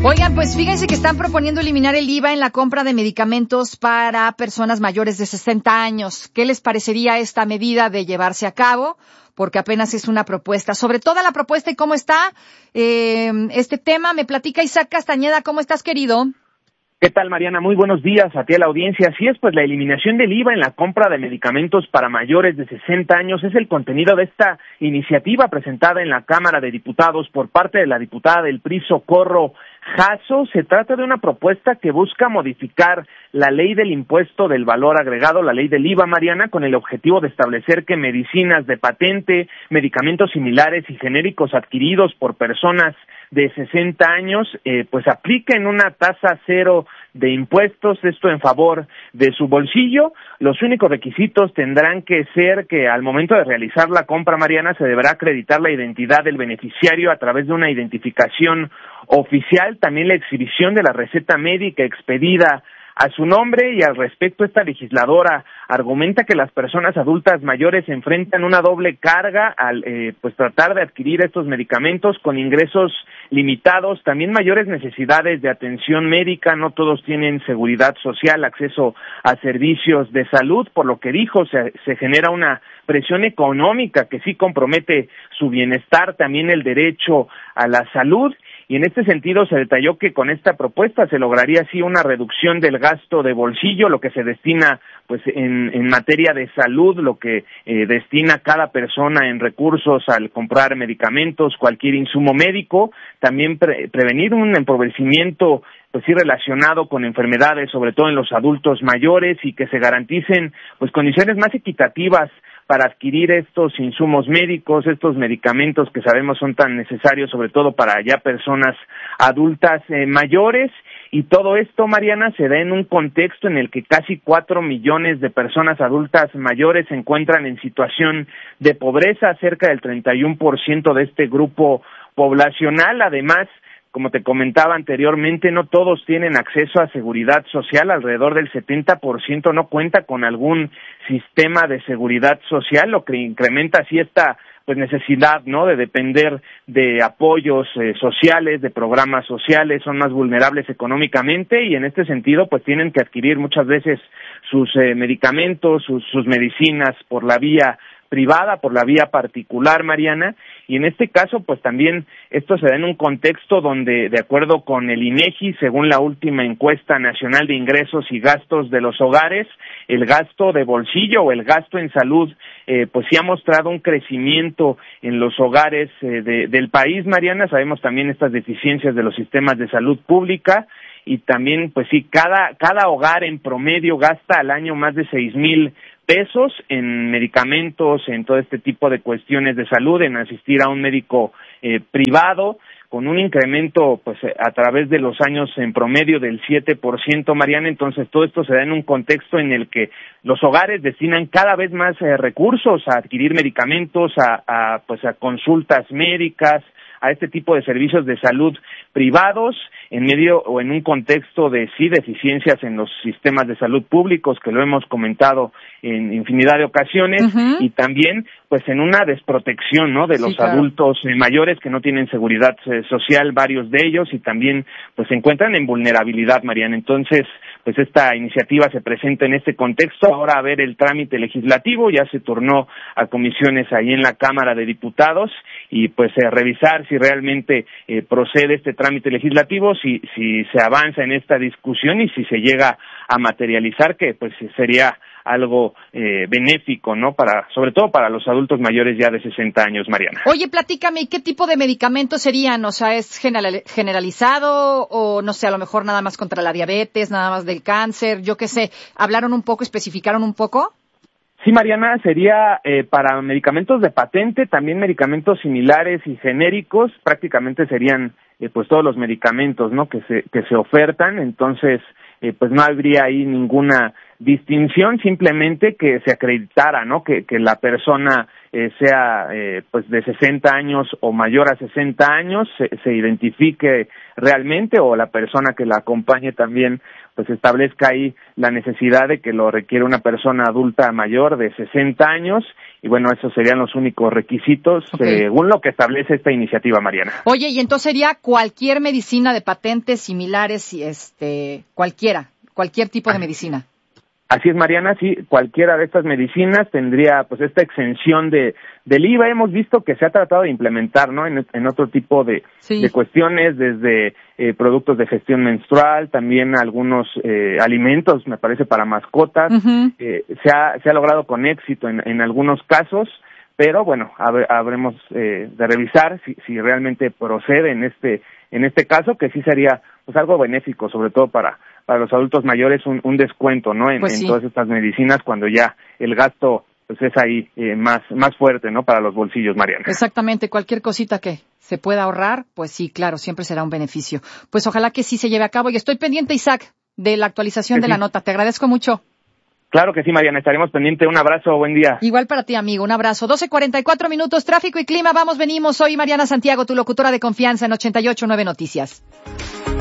Oigan, pues fíjense que están proponiendo eliminar el IVA en la compra de medicamentos para personas mayores de 60 años. ¿Qué les parecería esta medida de llevarse a cabo? Porque apenas es una propuesta. Sobre toda la propuesta y cómo está este tema, me platica Isaac Castañeda. ¿Cómo estás, querido? ¿Qué tal, Mariana? Muy buenos días a ti, a la audiencia. Así es, pues la eliminación del IVA en la compra de medicamentos para mayores de 60 años es el contenido de esta iniciativa presentada en la Cámara de Diputados por parte de la diputada del PRI, Socorro Jasso. Se trata de una propuesta que busca modificar la ley del impuesto del valor agregado, la ley del IVA, Mariana, con el objetivo de establecer que medicinas de patente, medicamentos similares y genéricos adquiridos por personas de 60 años, pues apliquen una tasa cero de impuestos, esto en favor de su bolsillo. Los únicos requisitos tendrán que ser que al momento de realizar la compra, Mariana, se deberá acreditar la identidad del beneficiario a través de una identificación oficial, también la exhibición de la receta médica expedida a su nombre. Y al respecto, esta legisladora argumenta que las personas adultas mayores enfrentan una doble carga al pues tratar de adquirir estos medicamentos con ingresos limitados, también mayores necesidades de atención médica, no todos tienen seguridad social, acceso a servicios de salud, por lo que dijo, se genera una presión económica que sí compromete su bienestar, también el derecho a la salud. Y en este sentido se detalló que con esta propuesta se lograría así una reducción del gasto de bolsillo, lo que se destina pues en materia de salud, lo que destina cada persona en recursos al comprar medicamentos, cualquier insumo médico, también prevenir un empobrecimiento pues sí relacionado con enfermedades, sobre todo en los adultos mayores, y que se garanticen pues condiciones más equitativas para adquirir estos insumos médicos, estos medicamentos que sabemos son tan necesarios, sobre todo para ya personas adultas mayores. Y todo esto, Mariana, se da en un contexto en el que casi 4 millones de personas adultas mayores se encuentran en situación de pobreza, cerca del 31% de este grupo poblacional. Además, como te comentaba anteriormente, no todos tienen acceso a seguridad social, alrededor del 70% no cuenta con algún sistema de seguridad social, lo que incrementa así esta pues necesidad, ¿no?, de depender de apoyos sociales, de programas sociales, son más vulnerables económicamente y en este sentido pues tienen que adquirir muchas veces sus medicamentos, sus medicinas por la vía privada, por la vía particular, Mariana, y en este caso pues también esto se da en un contexto donde, de acuerdo con el INEGI, según la última encuesta nacional de ingresos y gastos de los hogares, el gasto de bolsillo o el gasto en salud pues sí ha mostrado un crecimiento en los hogares del país, Mariana. Sabemos también estas deficiencias de los sistemas de salud pública y también pues sí, cada hogar en promedio gasta al año más de 6,000 pesos en medicamentos, en todo este tipo de cuestiones de salud, en asistir a un médico privado, con un incremento pues a través de los años en promedio del 7%, Mariana. Entonces todo esto se da en un contexto en el que los hogares destinan cada vez más recursos a adquirir medicamentos, a consultas médicas, a este tipo de servicios de salud privados, en medio o en un contexto de sí deficiencias en los sistemas de salud públicos, que lo hemos comentado en infinidad de ocasiones, y también pues en una desprotección, ¿no?, de los adultos mayores que no tienen seguridad social, varios de ellos, y también pues se encuentran en vulnerabilidad, Mariana. Entonces pues esta iniciativa se presenta en este contexto. Ahora a ver el trámite legislativo, ya se turnó a comisiones ahí en la Cámara de Diputados y pues revisar si realmente procede este trámite legislativo, si se avanza en esta discusión y si se llega a materializar, que pues sería algo benéfico, ¿no?, sobre todo para los adultos mayores ya de 60 años, Mariana. Oye, platícame, ¿qué tipo de medicamentos serían? O sea, ¿es generalizado o, no sé, a lo mejor nada más contra la diabetes, nada más del cáncer? Yo qué sé, ¿hablaron un poco, especificaron un poco? Sí, Mariana, sería para medicamentos de patente, también medicamentos similares y genéricos, prácticamente serían pues todos los medicamentos, ¿no?, que se ofertan. Entonces pues no habría ahí ninguna distinción, simplemente que se acreditara, ¿no? Que la persona sea pues de 60 años o mayor a 60 años, se identifique realmente, o la persona que la acompañe también pues establezca ahí la necesidad de que lo requiere una persona adulta mayor de 60 años, y bueno, esos serían los únicos requisitos, según lo que establece esta iniciativa, Mariana. Oye, y entonces sería cualquier medicina de patentes similares, cualquier tipo de medicina. Así es, Mariana, sí, cualquiera de estas medicinas tendría pues esta exención del IVA. Hemos visto que se ha tratado de implementar, ¿no? En otro tipo de cuestiones, desde productos de gestión menstrual, también algunos alimentos, me parece, para mascotas. Uh-huh. Se ha logrado con éxito en algunos casos, pero bueno, habremos de revisar si realmente procede en este caso, que sí sería pues algo benéfico, sobre todo para los adultos mayores, un descuento, ¿no? En todas estas medicinas, cuando ya el gasto pues es ahí más fuerte, ¿no? Para los bolsillos, Mariana. Exactamente, cualquier cosita que se pueda ahorrar, pues sí, claro, siempre será un beneficio. Pues ojalá que sí se lleve a cabo, y estoy pendiente, Isaac, de la actualización de la nota. Te agradezco mucho. Claro que sí, Mariana, estaremos pendientes. Un abrazo, buen día. Igual para ti, amigo, un abrazo. 12:44, tráfico y clima, vamos, venimos. Soy Mariana Santiago, tu locutora de confianza en 88.9 Noticias.